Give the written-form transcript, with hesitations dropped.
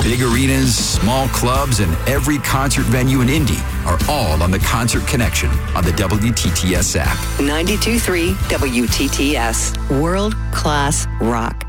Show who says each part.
Speaker 1: Big arenas, small clubs, and every concert venue in Indy are all on the Concert Connection on the WTTS app.
Speaker 2: 92.3 WTTS. World-class rock.